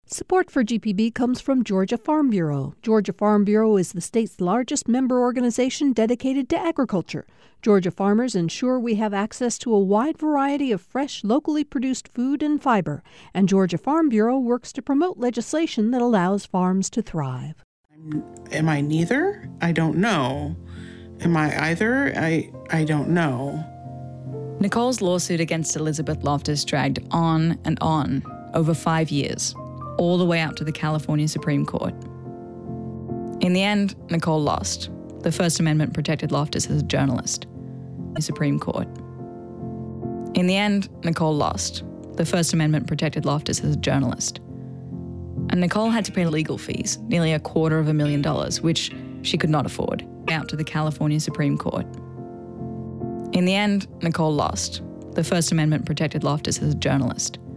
Support for GPB comes from Georgia Farm Bureau. Georgia Farm Bureau is the state's largest member organization dedicated to agriculture. Georgia farmers ensure we have access to a wide variety of fresh, locally produced food and fiber. And Georgia Farm Bureau works to promote legislation that allows farms to thrive. Am I neither? I don't know. Am I either? I don't know. Nicole's lawsuit against Elizabeth Loftus dragged on and on over 5 years, all the way out to the California Supreme Court. In the end, Nicole lost. The First Amendment protected Loftus as a journalist. The Supreme Court. In the end, Nicole lost. The First Amendment protected Loftus as a journalist. And Nicole had to pay legal fees, nearly $250,000, which she could not afford, out to the California Supreme Court. In the end, Nicole lost. The First Amendment protected Loftus as a journalist.